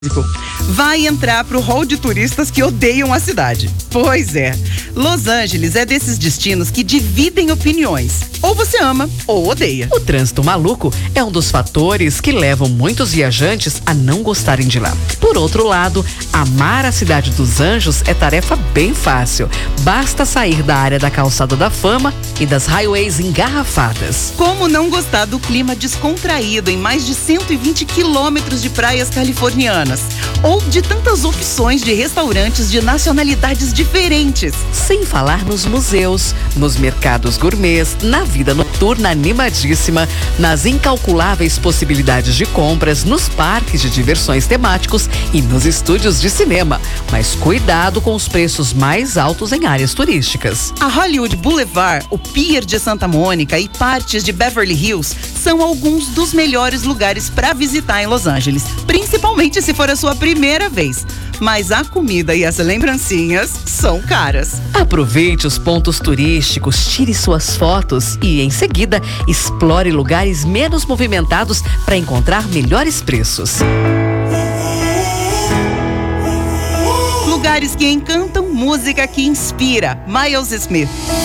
vai entrar pro hall de turistas que odeiam a cidade. Pois é, Los Angeles é desses destinos que dividem opiniões. Ou você ama ou odeia. O trânsito maluco é um dos fatores que levam muitos viajantes a não gostarem de lá. Por outro lado, amar a cidade dos anjos é tarefa bem fácil. Basta sair da área da calçada da fama e das highways engarrafadas. Como não gostar do clima descontraído em mais de 120 quilômetros de praias californianas? Ou de tantas opções de restaurantes de nacionalidades diferentes? Sem falar nos museus, nos mercados gourmets, na vida noturna animadíssima, nas incalculáveis possibilidades de compras, nos parques de diversões temáticos e nos estúdios de cinema. Mas cuidado com os preços mais altos em áreas turísticas. A Hollywood Boulevard, o Pier de Santa Mônica e partes de Beverly Hills são alguns dos melhores lugares para visitar em Los Angeles, principalmente se for a sua primeira vez. Mas a comida e as lembrancinhas são caras. Aproveite os pontos turísticos, tire suas fotos e, em seguida, explore lugares menos movimentados para encontrar melhores preços. Lugares que encantam, música que inspira. Miles Smith.